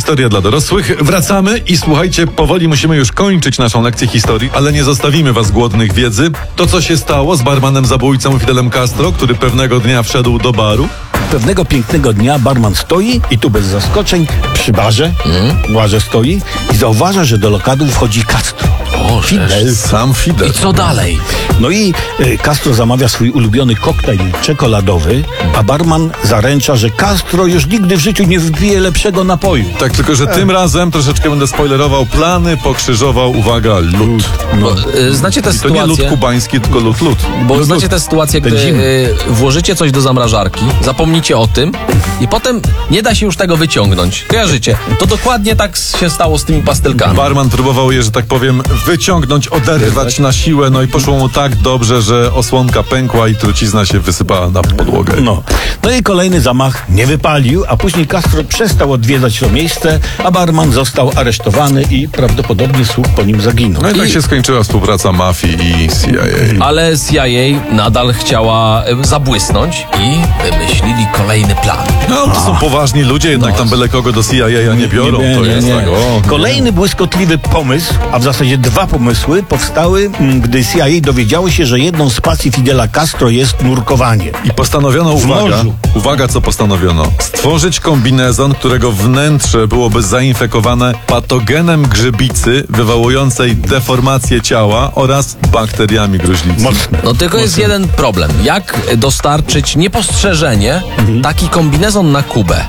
Historia dla dorosłych. Wracamy i słuchajcie, powoli musimy już kończyć naszą lekcję historii, ale nie zostawimy was głodnych wiedzy. To, co się stało z barmanem zabójcą Fidelem Castro, który pewnego dnia wszedł do baru. Pewnego pięknego dnia barman stoi i tu bez zaskoczeń przy barze, barze stoi i zauważa, że do lokadu wchodzi Castro. Fidel. Sam Fidel. I co dalej? No i Castro zamawia swój ulubiony koktajl czekoladowy, a barman zaręcza, że Castro już nigdy w życiu nie wypije lepszego napoju. Tak, tylko że tym razem, troszeczkę będę spoilerował, plany pokrzyżował, uwaga, lód. No. Znacie tę I to nie lód sytuację? kubański, tylko lód. Bo znacie tę sytuację, Ten gdy zimny. włożycie coś do zamrażarki, zapomnicie o tym i potem nie da się już tego wyciągnąć. Kojarzycie? To dokładnie tak się stało z tymi pastelkami. Barman próbował je, że tak powiem, wyciągnąć, oderwać na siłę, no i poszło mu tak dobrze, że osłonka pękła i trucizna się wysypała na podłogę. No i kolejny zamach nie wypalił, a później Castro przestał odwiedzać to miejsce, a barman został aresztowany i prawdopodobnie słuch po nim zaginął. No i tak się skończyła współpraca mafii i CIA. Ale CIA nadal chciała zabłysnąć i wymyślili kolejny plan. No, to są poważni ludzie, jednak tam byle kogo do CIA nie biorą. To jest tak, Kolejny błyskotliwy pomysł, a w zasadzie dwa pomysły powstały, gdy CIA dowiedziało się, że jedną z pasji Fidela Castro jest nurkowanie. I postanowiono, uwaga, co postanowiono. Stworzyć kombinezon, którego wnętrze byłoby zainfekowane patogenem grzybicy wywołującej deformację ciała oraz bakteriami gruźlicy. Mocne. No tylko jest jeden problem. Jak dostarczyć niepostrzeżenie taki kombinezon na Kubę?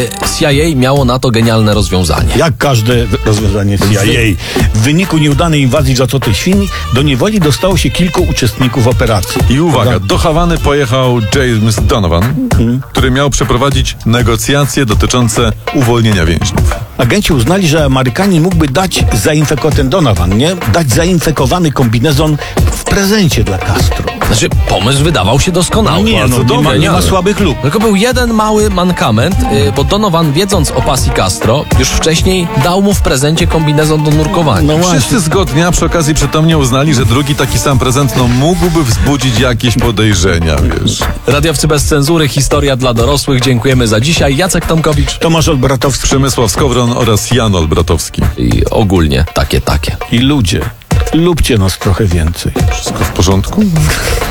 CIA miało na to genialne rozwiązanie. Jak każde rozwiązanie CIA. W wyniku nieudanej inwazji Zacoty Świń do niewoli dostało się kilku uczestników operacji. I uwaga, do Hawany pojechał James Donovan, który miał przeprowadzić negocjacje dotyczące uwolnienia więźniów. Agenci uznali, że Amerykanin mógłby dać ten Donovan, nie? Dać zainfekowany kombinezon w prezencie dla Castro. Znaczy, pomysł wydawał się doskonały. Nie ma słabych luk. Tylko był jeden mały mankament, bo Donovan, wiedząc o pasji Castro, już wcześniej dał mu w prezencie kombinezon do nurkowania. Wszyscy zgodnie, a przy okazji przytomnie uznali, że drugi taki sam prezent mógłby wzbudzić jakieś podejrzenia, wiesz. Radiowcy bez cenzury, historia dla dorosłych. Dziękujemy za dzisiaj. Jacek Tomkowicz Tomasz Olbratowski. Przemysław Skowron oraz Jan Olbratowski. i ogólnie takie. I ludzie, lubcie nas trochę więcej. Wszystko w porządku?